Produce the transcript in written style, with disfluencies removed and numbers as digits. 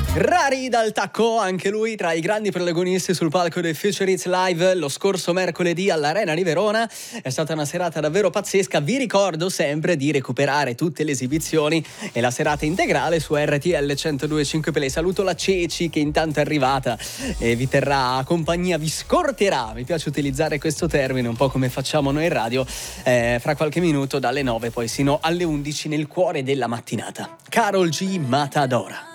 Rari dal tacco, anche lui tra i grandi protagonisti sul palco del Future Hits Live lo scorso mercoledì all'Arena di Verona. È stata una serata davvero pazzesca. Vi ricordo sempre di recuperare tutte le esibizioni e la serata integrale su RTL 102.5 Play. Saluto la Ceci che intanto è arrivata e vi terrà compagnia, vi scorterà, mi piace utilizzare questo termine un po' come facciamo noi in radio, fra qualche minuto dalle 9 poi sino alle 11 nel cuore della mattinata. Karol G Matadora.